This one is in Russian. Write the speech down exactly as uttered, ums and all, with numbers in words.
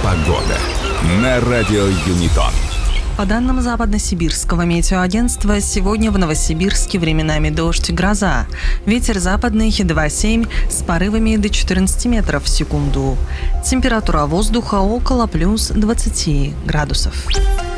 Погода на радио Юнитон. По данным Западно-Сибирского метеоагентства, сегодня в Новосибирске временами дождь и гроза. Ветер западный два семь с порывами до четырнадцати метров в секунду. Температура воздуха около плюс двадцати градусов.